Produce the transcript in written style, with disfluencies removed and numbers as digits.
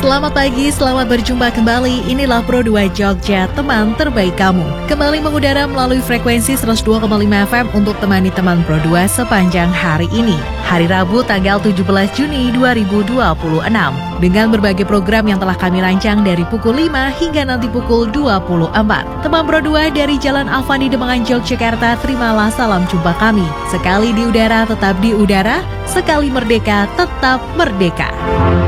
Selamat pagi, selamat berjumpa kembali. Inilah Pro 2 Jogja, teman terbaik kamu. Kembali mengudara melalui frekuensi 102,5 FM untuk temani teman Pro 2 sepanjang hari ini. Hari Rabu tanggal 17 Juni 2026. Dengan berbagai program yang telah kami rancang dari pukul 5 hingga nanti pukul 24. Teman Pro 2 dari Jalan Avandi Demangan Yogyakarta, terimalah salam jumpa kami. Sekali di udara tetap di udara, sekali merdeka tetap merdeka.